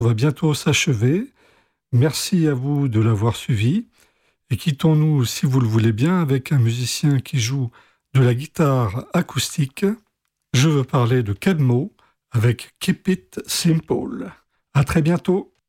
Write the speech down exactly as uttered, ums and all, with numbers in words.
va bientôt s'achever. Merci à vous de l'avoir suivi. Et quittons-nous, si vous le voulez bien, avec un musicien qui joue de la guitare acoustique. Je veux parler de Cadmo avec Keep It Simple. À très bientôt.